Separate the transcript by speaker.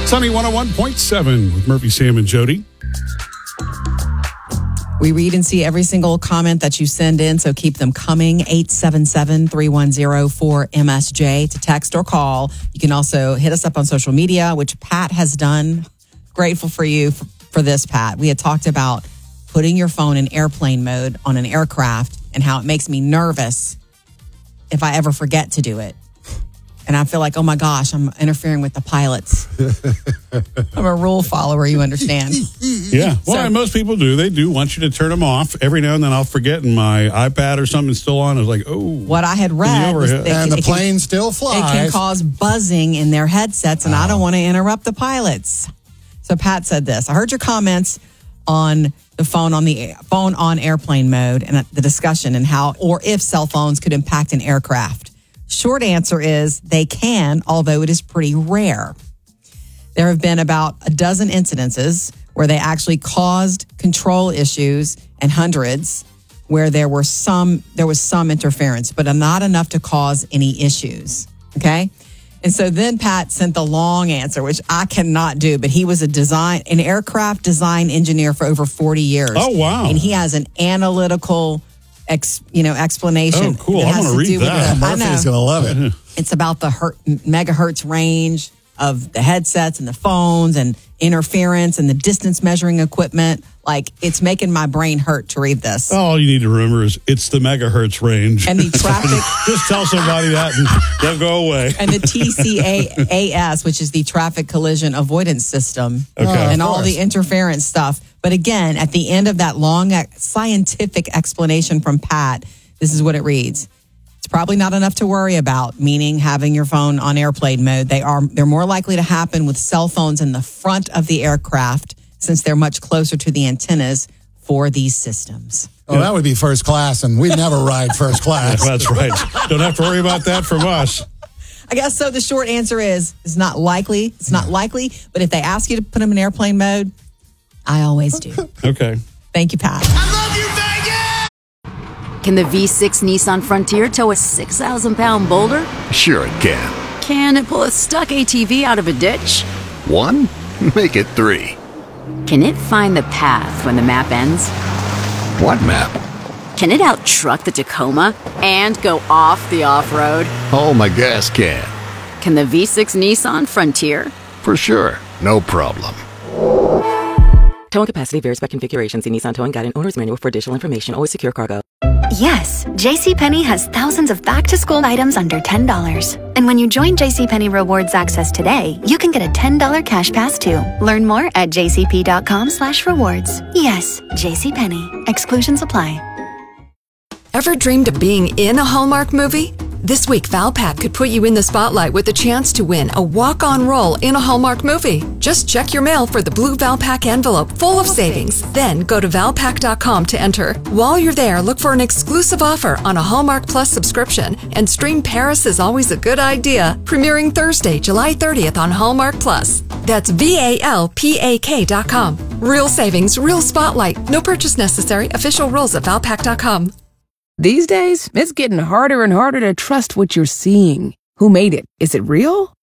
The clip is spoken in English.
Speaker 1: Sunny 101.7 with Murphy, Sam, and Jody.
Speaker 2: We read and see every single comment that you send in, so keep them coming. 877-310-4MSJ to text or call. You can also hit us up on social media, which Pat has done. Grateful for you for this, Pat. We had talked about putting your phone in airplane mode on an aircraft and how it makes me nervous if I ever forget to do it. And I feel like, oh my gosh, I'm interfering with the pilots. I'm a rule follower, you understand?
Speaker 1: Yeah. Well, and most people do. They do want you to turn them off. Every now and then I'll forget and my iPad or something's still on. I was like, oh.
Speaker 2: What I had read was
Speaker 3: and the plane still flies.
Speaker 2: It can cause buzzing in their headsets, and I don't want to interrupt the pilots. So Pat said this. I heard your comments on the phone on airplane mode and the discussion and how or if cell phones could impact an aircraft. Short answer is they can, although it is pretty rare. There have been about a dozen incidences where they actually caused control issues and hundreds where there was some interference, but not enough to cause any issues. Okay? And so then Pat sent the long answer, which I cannot do, but he was an aircraft design engineer for over 40 years.
Speaker 1: Oh, wow.
Speaker 2: And he has an analytical explanation.
Speaker 1: Oh, cool. I want to read that.
Speaker 3: Murphy's going to love it.
Speaker 2: It's about the megahertz range of the headsets and the phones and interference and the distance measuring equipment. Like, it's making my brain hurt to read this.
Speaker 1: All you need to remember is it's the megahertz range.
Speaker 2: And the traffic.
Speaker 1: Just tell somebody that and they'll go away.
Speaker 2: And the TCAS, which is the traffic collision avoidance system.
Speaker 1: Okay.
Speaker 2: And all the interference stuff. But again, at the end of that long scientific explanation from Pat, this is what it reads. It's probably not enough to worry about, meaning having your phone on airplane mode. They're more likely to happen with cell phones in the front of the aircraft since they're much closer to the antennas for these systems.
Speaker 3: Oh, that would be first class, and we'd never ride first class.
Speaker 1: That's right. Don't have to worry about that from us.
Speaker 2: I guess so. The short answer is it's not likely. It's not likely, but if they ask you to put them in airplane mode, I always do.
Speaker 1: Okay.
Speaker 2: Thank you, Pat.
Speaker 4: I love you, Vegas! Can the V6 Nissan Frontier tow a 6,000-pound boulder?
Speaker 5: Sure it can.
Speaker 4: Can it pull a stuck ATV out of a ditch?
Speaker 5: 1? Make it 3.
Speaker 4: Can it find the path when the map ends?
Speaker 5: What map?
Speaker 4: Can it out-truck the Tacoma and go off the off-road?
Speaker 5: Oh, my gas can.
Speaker 4: Can the V6 Nissan Frontier?
Speaker 5: For sure. No problem.
Speaker 6: Towing capacity varies by configuration. See Nissan Towing Guide and Owner's Manual for additional information. Always secure cargo.
Speaker 7: Yes, JCPenney has thousands of back-to-school items under $10. And when you join JCPenney Rewards Access today, you can get a $10 cash pass too. Learn more at jcp.com/rewards. Yes, JCPenney. Exclusions apply.
Speaker 8: Ever dreamed of being in a Hallmark movie? This week, Valpak could put you in the spotlight with a chance to win a walk-on role in a Hallmark movie. Just check your mail for the blue Valpak envelope full of savings. Then go to valpak.com to enter. While you're there, look for an exclusive offer on a Hallmark Plus subscription and stream Paris is Always a Good Idea, premiering Thursday, July 30th on Hallmark Plus. That's VALPAK.com. Real savings, real spotlight. No purchase necessary. Official rules at valpak.com.
Speaker 9: These days, it's getting harder and harder to trust what you're seeing. Who made it? Is it real?